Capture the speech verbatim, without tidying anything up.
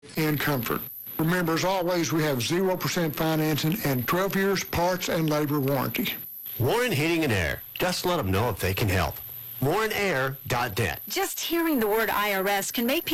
and comfort. Remember, as always, we have zero percent financing and twelve years parts and labor warranty. Warren Heating and Air. Just let them know if they can help. warren air dot net. Just hearing the word I R S can make people